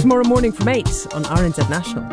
tomorrow morning from 8 on RNZ National.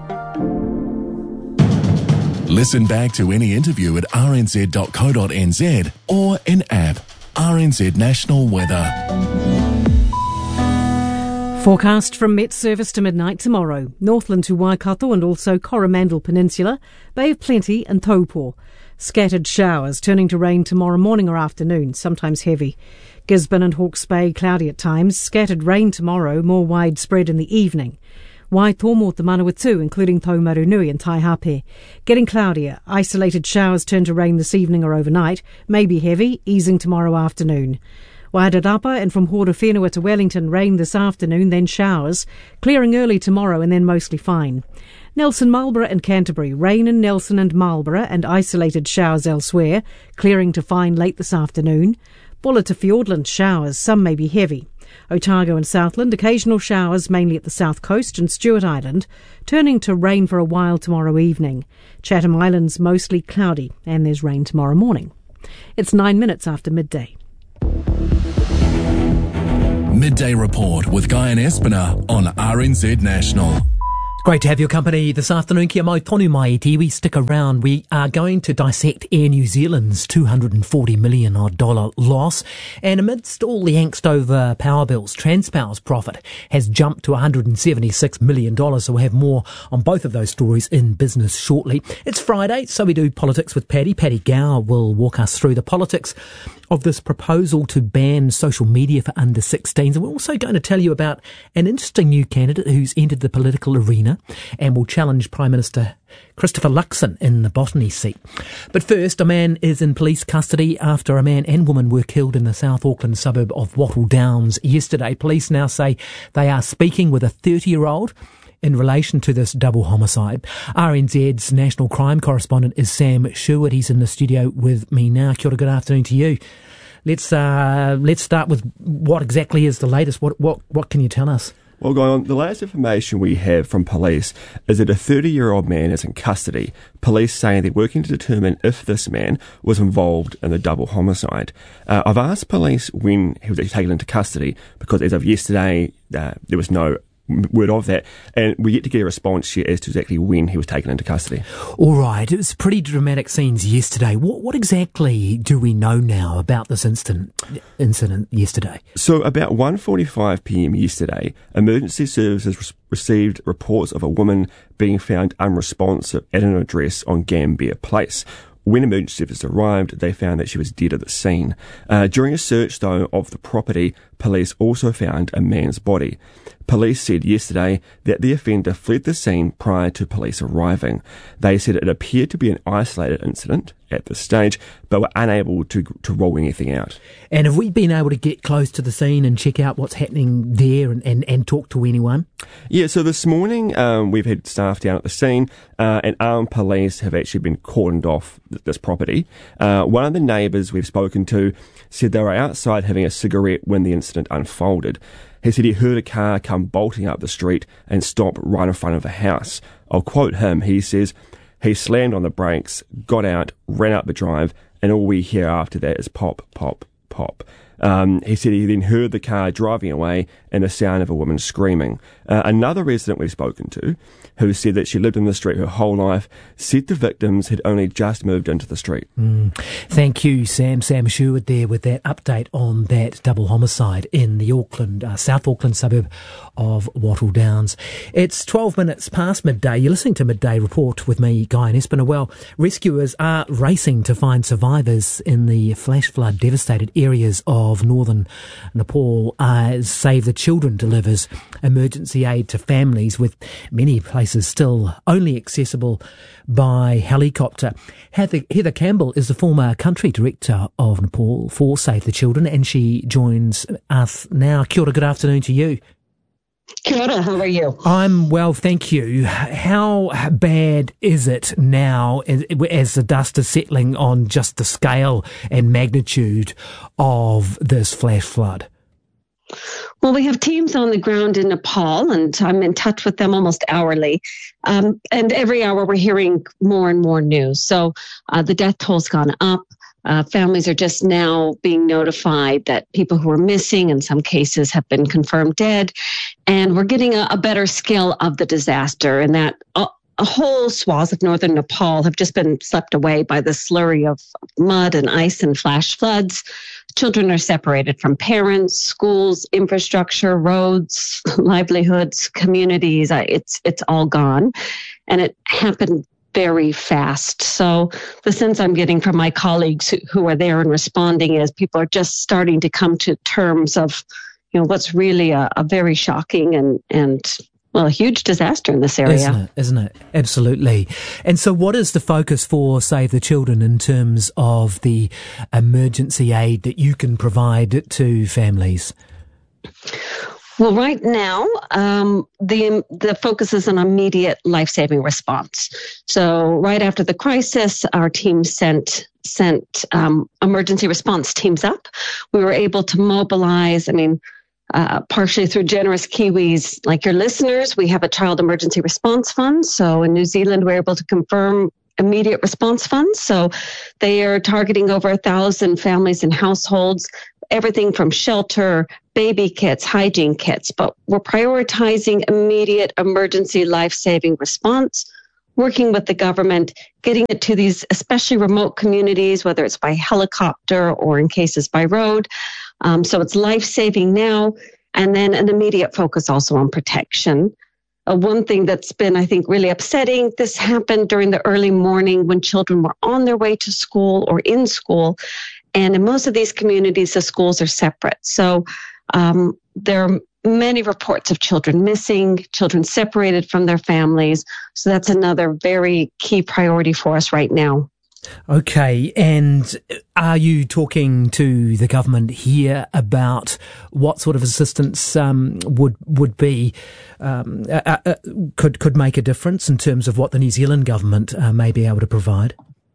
Listen back to any interview at rnz.co.nz or in app RNZ National Weather. Forecast from Met Service to midnight tomorrow. Northland to Waikato and also Coromandel Peninsula, Bay of Plenty and Taupo. Scattered showers turning to rain tomorrow morning or afternoon, sometimes heavy. Gisborne and Hawke's Bay cloudy at times. Scattered rain tomorrow, more widespread in the evening. Waitomo to Manawatu, including Taumarunui and Taihape. Getting cloudier. Isolated showers turn to rain this evening or overnight. May be heavy, easing tomorrow afternoon. Wairarapa and from Horowhenua to Wellington, rain this afternoon, then showers. Clearing early tomorrow and then mostly fine. Nelson, Marlborough and Canterbury, rain in Nelson and Marlborough and isolated showers elsewhere. Clearing to fine late this afternoon. Bulla to Fiordland, showers, some may be heavy. Otago and Southland, occasional showers mainly at the south coast and Stewart Island, turning to rain for a while tomorrow evening. Chatham Islands mostly cloudy and there's rain tomorrow morning. It's 9 minutes after midday. Midday Report with Guy and Espiner on RNZ National. Great to have your company this afternoon. Kia mau tonu mai iti. We stick around. We are going to dissect Air New Zealand's $240 million loss. And amidst all the angst over power bills, Transpower's profit has jumped to $176 million. So we'll have more on both of those stories in business shortly. It's Friday, so we do politics with Paddy. Paddy Gower will walk us through the politics of this proposal to ban social media for under 16s. And we're also going to tell you about an interesting new candidate who's entered the political arena and will challenge Prime Minister Christopher Luxon in the Botany seat. But first, a man is in police custody after a man and woman were killed in the South Auckland suburb of Wattle Downs yesterday. Police now say they are speaking with a 30-year-old in relation to this double homicide. RNZ's national crime correspondent is Sam Sherwood. He's in the studio with me now. Kia ora, good afternoon to you. Let's start with what exactly is the latest. What can you tell us? Well, going on, the latest information we have from police is that a 30-year-old man is in custody. Police saying they're working to determine if this man was involved in the double homicide. I've asked police when he was taken into custody because as of yesterday, there was no word of that, and we yet to get a response yet as to exactly when he was taken into custody. All right, it was pretty dramatic scenes yesterday. What exactly do we know now about this incident yesterday? So about 1:45 p.m. yesterday, emergency services received reports of a woman being found unresponsive at an address on Gambier Place. When emergency services arrived, they found that she was dead at the scene. During a search, though, of the property, police also found a man's body. Police said yesterday that the offender fled the scene prior to police arriving. They said it appeared to be an isolated incident at this stage, but were unable to rule anything out. And have we been able to get close to the scene and check out what's happening there and talk to anyone? Yeah, so this morning we've had staff down at the scene and armed police have actually been cordoned off this property. One of the neighbours we've spoken to said they were outside having a cigarette when the incident unfolded. He said he heard a car come bolting up the street and stop right in front of the house. I'll quote him. He says, he slammed on the brakes, got out, ran up the drive, and all we hear after that is pop, pop, pop. He said he then heard the car driving away and the sound of a woman screaming. Another resident we've spoken to, who said that she lived in the street her whole life, said the victims had only just moved into the street. Thank you, Sam. Sam Sherwood there with that update on that double homicide in the South Auckland suburb of Wattle Downs. It's 12 minutes past midday. You're listening to Midday Report with me, Guy and Espiner. Well, rescuers are racing to find survivors in the flash flood devastated areas of northern Nepal. Save the Children delivers emergency aid to families, with many places still only accessible by helicopter. Heather Campbell is the former country director of Nepal for Save the Children, and she joins us now. Kia ora, good afternoon to you. Kia ora, how are you? I'm well, thank you. How bad is it now as the dust is settling on just the scale and magnitude of this flash flood? Well, we have teams on the ground in Nepal, and I'm in touch with them almost hourly. And every hour we're hearing more and more news. So the death toll's gone up. Families are just now being notified that people who are missing, in some cases, have been confirmed dead. And we're getting a better scale of the disaster, and that a whole swath of northern Nepal have just been swept away by the slurry of mud and ice and flash floods. Children are separated from parents, schools, infrastructure, roads, livelihoods, communities. It's all gone. And it happened very fast. So the sense I'm getting from my colleagues who are there and responding is people are just starting to come to terms of, what's really a very shocking and a huge disaster in this area. Isn't it? Absolutely. And so what is the focus for Save the Children in terms of the emergency aid that you can provide to families? Well, right now, the focus is on immediate life-saving response. So right after the crisis, our team sent emergency response teams up. We were able to mobilize, partially through generous Kiwis like your listeners. We have a child emergency response fund. So in New Zealand, we're able to confirm immediate response funds. So they are targeting over 1,000 families and households, everything from shelter, baby kits, hygiene kits. But we're prioritizing immediate emergency life-saving response, working with the government, getting it to these especially remote communities, whether it's by helicopter or in cases by road. So it's life-saving now, and then an immediate focus also on protection. One thing that's been, I think, really upsetting, this happened during the early morning when children were on their way to school or in school. And in most of these communities, the schools are separate. So there are many reports of children missing, children separated from their families. So that's another very key priority for us right now. Okay, and are you talking to the government here about what sort of assistance would be could make a difference in terms of what the New Zealand government may be able to provide?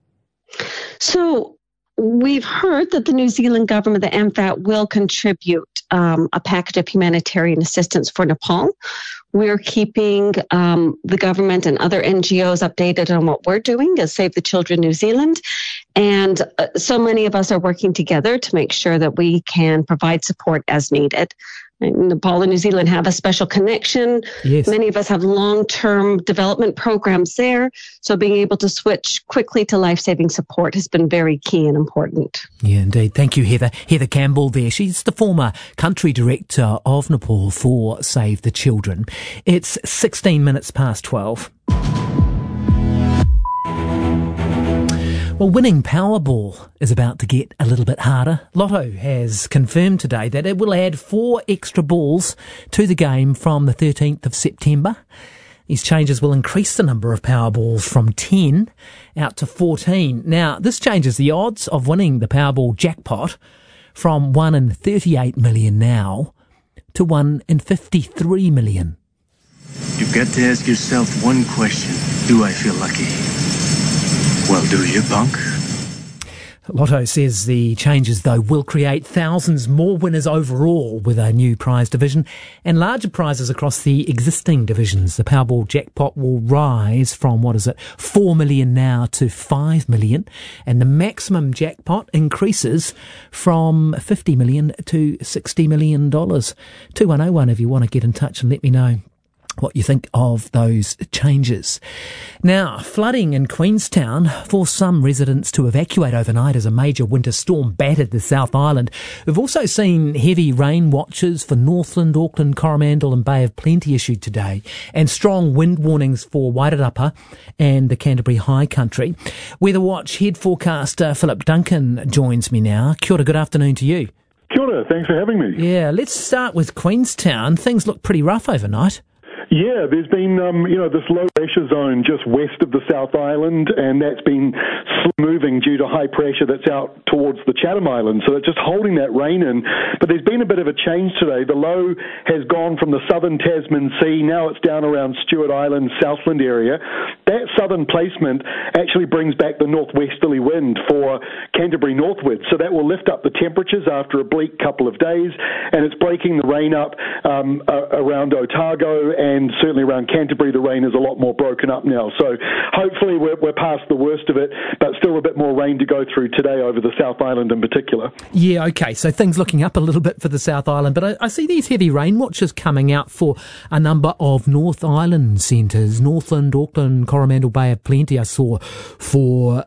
So we've heard that the New Zealand government, the MFAT, will contribute a package of humanitarian assistance for Nepal. We're keeping the government and other NGOs updated on what we're doing as Save the Children New Zealand. And so many of us are working together to make sure that we can provide support as needed. Nepal and New Zealand have a special connection. Yes. Many of us have long-term development programs there. So being able to switch quickly to life-saving support has been very key and important. Yeah, indeed. Thank you, Heather. Heather Campbell there. She's the former country director of Nepal for Save the Children. It's 16 minutes past 12. Well, winning Powerball is about to get a little bit harder. Lotto has confirmed today that it will add 4 extra balls to the game from the 13th of September. These changes will increase the number of Powerballs from 10 out to 14. Now, this changes the odds of winning the Powerball jackpot from 1 in 38 million now to 1 in 53 million. You've got to ask yourself one question. Do I feel lucky? Well, do you, punk? Lotto says the changes, though, will create thousands more winners overall with a new prize division and larger prizes across the existing divisions. The Powerball jackpot will rise from, 4 million now to 5 million, and the maximum jackpot increases from 50 million to $60 million. 2101 if you want to get in touch and let me know what you think of those changes. Now, flooding in Queenstown forced some residents to evacuate overnight as a major winter storm battered the South Island. We've also seen heavy rain watches for Northland, Auckland, Coromandel and Bay of Plenty issued today, and strong wind warnings for Wairarapa and the Canterbury High Country. Weather Watch head forecaster Philip Duncan joins me now. Kia ora, good afternoon to you. Kia ora, thanks for having me. Yeah, let's start with Queenstown. Things look pretty rough overnight. Yeah, there's been, this low pressure zone just west of the South Island, and that's been slow moving due to high pressure that's out towards the Chatham Islands. So it's just holding that rain in. But there's been a bit of a change today. The low has gone from the southern Tasman Sea. Now it's down around Stewart Island, Southland area. That southern placement actually brings back the northwesterly wind for Canterbury northwards. So that will lift up the temperatures after a bleak couple of days, and it's breaking the rain up around Otago and and certainly around Canterbury, the rain is a lot more broken up now. So hopefully we're past the worst of it, but still a bit more rain to go through today over the South Island in particular. Yeah, okay, so things looking up a little bit for the South Island, but I see these heavy rain watches coming out for a number of North Island centres, Northland, Auckland, Coromandel Bay of Plenty I saw for,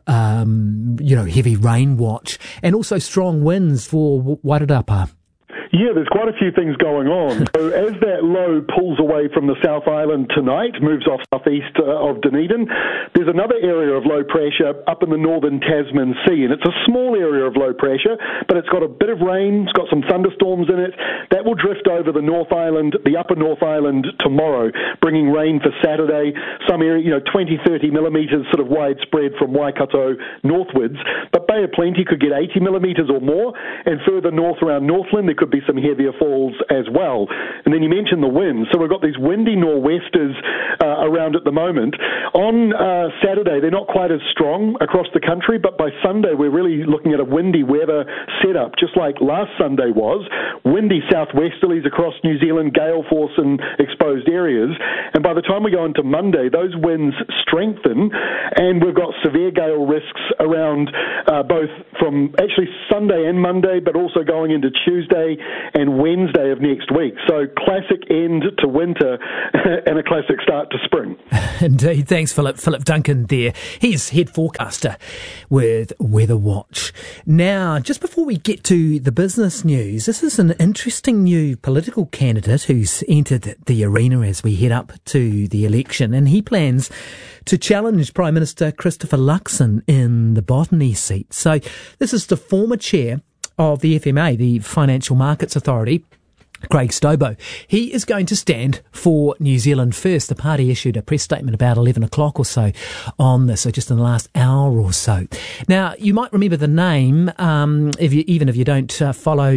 heavy rain watch, and also strong winds for Wairarapa. Yeah, there's quite a few things going on. So as that low pulls away from the South Island tonight, moves off southeast of Dunedin, there's another area of low pressure up in the northern Tasman Sea, and it's a small area of low pressure, but it's got a bit of rain, it's got some thunderstorms in it. That will drift over the North Island, the upper North Island tomorrow, bringing rain for Saturday, some area, 20, 30 millimetres sort of widespread from Waikato northwards, but Bay of Plenty could get 80 millimetres or more, and further north around Northland there could be some heavier falls as well. And then you mentioned the winds. So we've got these windy nor'westers around at the moment. On Saturday, they're not quite as strong across the country, but by Sunday, we're really looking at a windy weather setup, just like last Sunday was. Windy southwesterlies across New Zealand, gale force in exposed areas. And by the time we go into Monday, those winds strengthen, and we've got severe gale risks around both from actually Sunday and Monday, but also going into Tuesday and Wednesday of next week. So classic end to winter and a classic start to spring. Indeed. Thanks, Philip. Philip Duncan there. He's head forecaster with Weather Watch. Now, just before we get to the business news, this is an interesting new political candidate who's entered the arena as we head up to the election, and he plans to challenge Prime Minister Christopher Luxon in the Botany seat. So this is the former chair of the FMA, the Financial Markets Authority, Craig Stobo. He is going to stand for New Zealand First. The party issued a press statement about 11 o'clock or so on this, so just in the last hour or so. Now, you might remember the name, even if you don't follow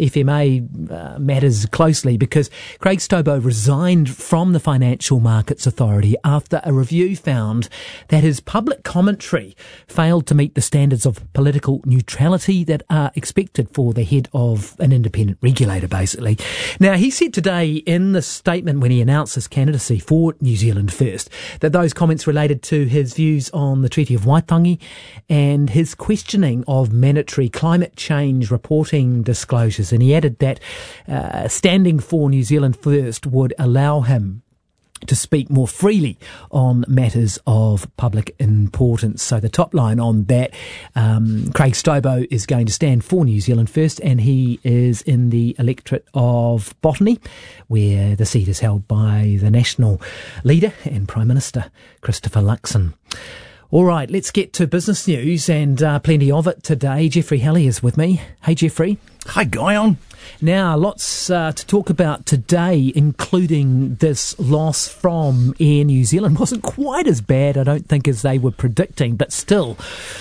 FMA matters closely, because Craig Stobo resigned from the Financial Markets Authority after a review found that his public commentary failed to meet the standards of political neutrality that are expected for the head of an independent regulator, basically. Now, he said today in the statement when he announced his candidacy for New Zealand First that those comments related to his views on the Treaty of Waitangi and his questioning of mandatory climate change reporting disclosures. And he added that standing for New Zealand First would allow him to speak more freely on matters of public importance. So the top line on that, Craig Stobo is going to stand for New Zealand First, and he is in the electorate of Botany, where the seat is held by the national leader and Prime Minister Christopher Luxon. All right, let's get to business news, and plenty of it today. Jeffrey Halley is with me. Hey, Jeffrey. Hi, Guyon. Now, lots to talk about today, including this loss from Air New Zealand. Wasn't quite as bad, I don't think, as they were predicting, but still,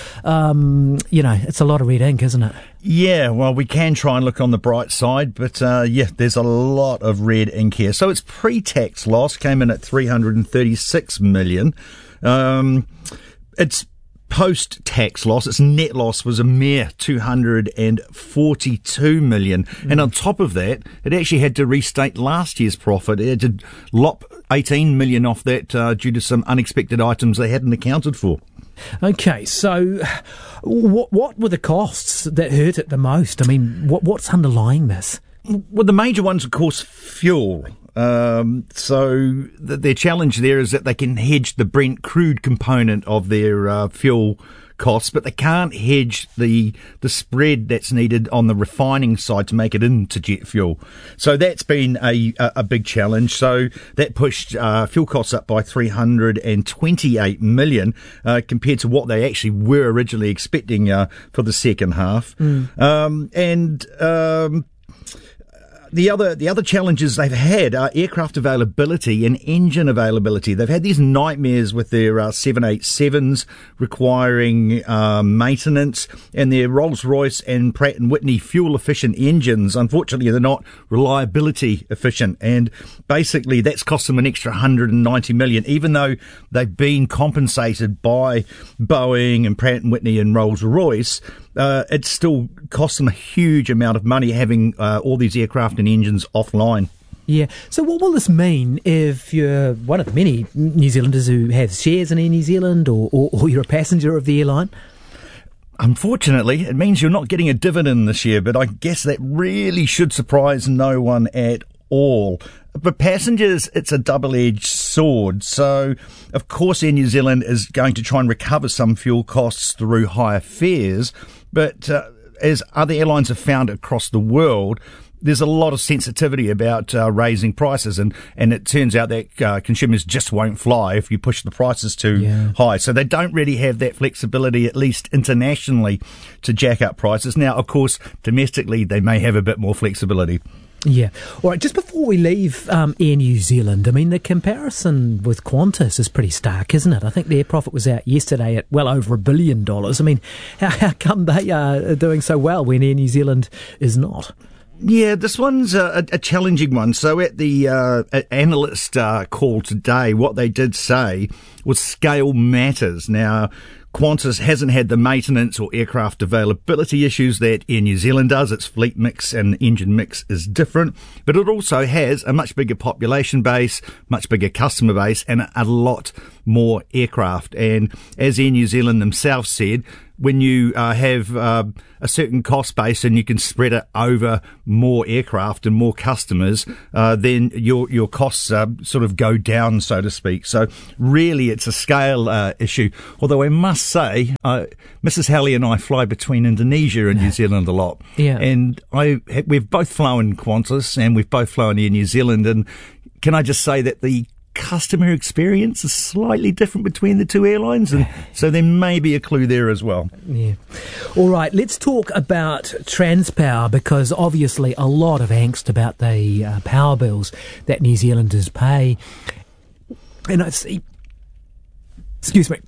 it's a lot of red ink, isn't it? Yeah, well, we can try and look on the bright side, but there's a lot of red ink here. So its pre-tax loss came in at $336 million. Its post-tax loss, its net loss was a mere $242 million. And on top of that, it actually had to restate last year's profit. It had to lop $18 million off that due to some unexpected items they hadn't accounted for. Okay, so what were the costs that hurt it the most? I mean, what's underlying this? Well, the major ones, of course, fuel. So their challenge there is that they can hedge the Brent crude component of their fuel costs, but they can't hedge the spread that's needed on the refining side to make it into jet fuel. So that's been a big challenge. So that pushed fuel costs up by $328 million compared to what they actually were originally expecting for the second half. The other challenges they've had are aircraft availability and engine availability. They've had these nightmares with their 787s requiring maintenance, and their Rolls-Royce and Pratt & Whitney fuel-efficient engines. Unfortunately, they're not reliability efficient, and basically that's cost them an extra $190 million, even though they've been compensated by Boeing and Pratt & Whitney and Rolls-Royce. It still costs them a huge amount of money having all these aircraft and engines offline. Yeah. So what will this mean if you're one of the many New Zealanders who have shares in Air New Zealand or you're a passenger of the airline? Unfortunately, it means you're not getting a dividend this year, but I guess that really should surprise no one at all. But passengers, it's a double-edged sword. So, of course, Air New Zealand is going to try and recover some fuel costs through higher fares. But as other airlines have found across the world, there's a lot of sensitivity about raising prices, and it turns out that consumers just won't fly if you push the prices too high. So they don't really have that flexibility, at least internationally, to jack up prices. Now, of course, domestically, they may have a bit more flexibility. Yeah. All right, just before we leave Air New Zealand, I mean, the comparison with Qantas is pretty stark, isn't it? I think their profit was out yesterday at well over $1 billion. I mean, how come they are doing so well when Air New Zealand is not? Yeah, this one's a challenging one. So at the analyst call today, what they did say was scale matters. Now, Qantas hasn't had the maintenance or aircraft availability issues that Air New Zealand does. Its fleet mix and engine mix is different, but it also has a much bigger population base, much bigger customer base, and a lot more aircraft. And as Air New Zealand themselves said, when you have a certain cost base and you can spread it over more aircraft and more customers, then your costs sort of go down, so to speak. So really it's a scale issue. Although I must say, Mrs. Halley and I fly between Indonesia and New Zealand a lot. Yeah. And we've both flown Qantas and we've both flown Air New Zealand. And can I just say that the customer experience is slightly different between the two airlines, and so there may be a clue there as well. Yeah. All right, let's talk about Transpower, because obviously a lot of angst about the power bills that New Zealanders pay. And I see that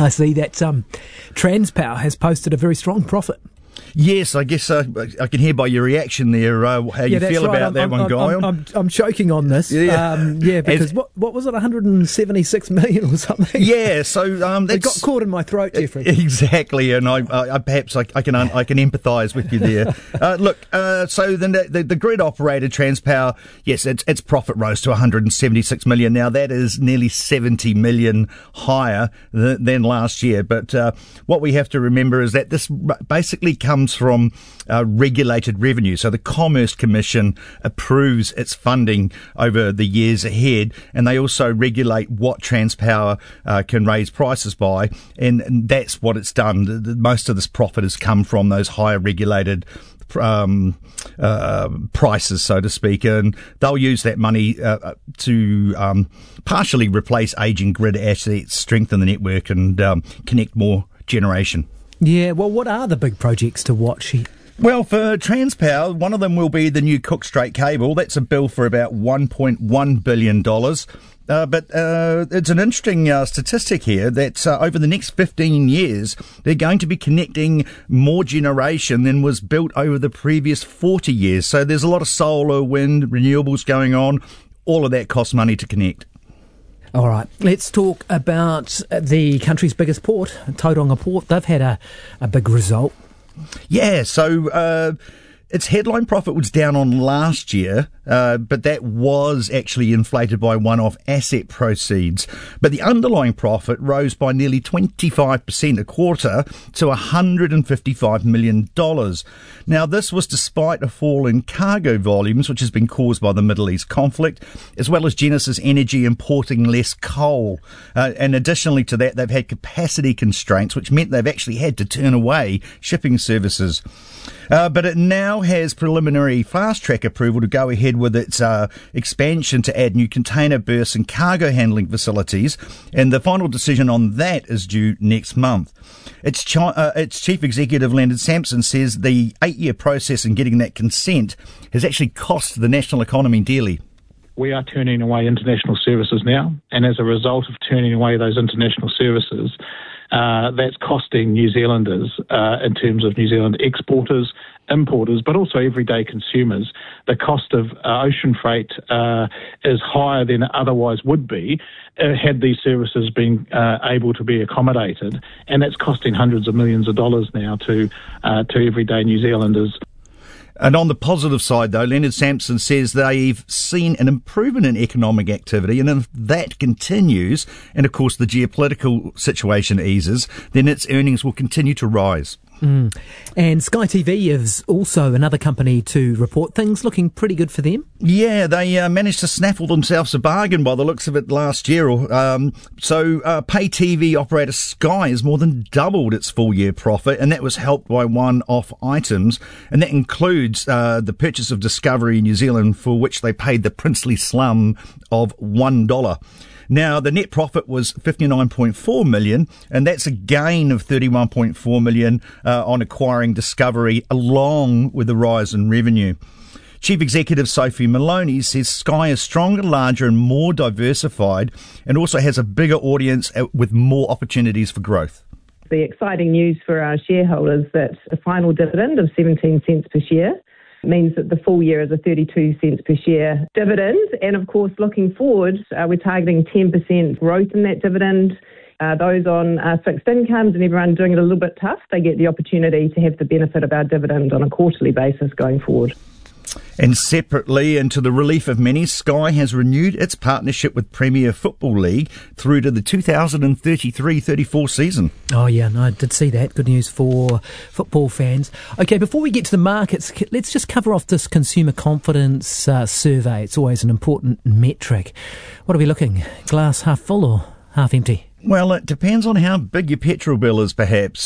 Transpower has posted a very strong profit. Yes, I guess I can hear by your reaction there how you feel about that one, Guy. I'm choking on this. Because what was it, 176 million or something? Yeah, so it got caught in my throat, Jeffrey. Exactly, and I perhaps I can empathise with you there. So the grid operator Transpower, yes, its profit rose to 176 million. Now that is nearly 70 million higher than last year. But what we have to remember is that this basically comes from regulated revenue. So the Commerce Commission approves its funding over the years ahead, and they also regulate what Transpower can raise prices by, and that's what it's done. Most of this profit has come from those higher regulated prices, so to speak, and they'll use that money to partially replace aging grid assets, strengthen the network, and connect more generation. Yeah, well, what are the big projects to watch? Well, for Transpower, one of them will be the new Cook Strait cable. That's a bill for about $1.1 billion. But it's an interesting statistic here that over the next 15 years, they're going to be connecting more generation than was built over the previous 40 years. So there's a lot of solar, wind, renewables going on. All of that costs money to connect. All right, let's talk about the country's biggest port, Tauranga Port. They've had a big result. Yeah, so its headline profit was down on last year, but that was actually inflated by one-off asset proceeds. But the underlying profit rose by nearly 25% a quarter to $155 million. Now, this was despite a fall in cargo volumes, which has been caused by the Middle East conflict, as well as Genesis Energy importing less coal. And additionally to that, they've had capacity constraints, which meant they've actually had to turn away shipping services. But it now has preliminary fast-track approval to go ahead with its expansion to add new container berths and cargo handling facilities, and the final decision on that is due next month. Its chief executive, Leonard Sampson, says the 8-year process in getting that consent has actually cost the national economy dearly. We are turning away international services now, and as a result of turning away those international services, that's costing New Zealanders in terms of New Zealand exporters, importers, but also everyday consumers. The cost of ocean freight is higher than it otherwise would be had these services been able to be accommodated, and that's costing hundreds of millions of dollars now to everyday New Zealanders. And on the positive side, though, Leonard Sampson says they've seen an improvement in economic activity, and if that continues, and of course the geopolitical situation eases, then its earnings will continue to rise. And Sky TV is also another company to report things looking pretty good for them. Yeah, they managed to snaffle themselves a bargain by the looks of it last year. So pay TV operator Sky has more than doubled its full-year profit, and that was helped by one-off items, and that includes the purchase of Discovery New Zealand, for which they paid the princely sum of $1. Now, the net profit was $59.4 million, and that's a gain of $31.4 million on acquiring Discovery, along with the rise in revenue. Chief Executive Sophie Maloney says Sky is stronger, larger and more diversified, and also has a bigger audience with more opportunities for growth. The exciting news for our shareholders that the final dividend of 17 cents per share means that the full year is a 32 cents per share dividend. And of course, looking forward, we're targeting 10% growth in that dividend. Those on fixed incomes and everyone doing it a little bit tough, they get the opportunity to have the benefit of our dividend on a quarterly basis going forward. And separately, and to the relief of many, Sky has renewed its partnership with Premier Football League through to the 2033-34 season. Oh, yeah, no, I did see that. Good news for football fans. Okay, before we get to the markets, let's just cover off this consumer confidence survey. It's always an important metric. What are we looking? Glass half full or half empty? Well, it depends on how big your petrol bill is, perhaps.